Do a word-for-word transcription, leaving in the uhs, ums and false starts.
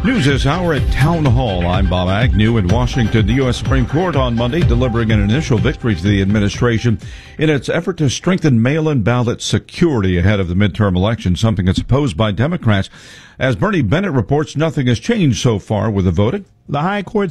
News this hour at Town Hall. I'm Bob Agnew in Washington. The U S Supreme Court on Monday delivering an initial victory to the administration in its effort to strengthen mail-in ballot security ahead of the midterm election, something that's opposed by Democrats. As Bernie Bennett reports, nothing has changed so far with the voting. The High Court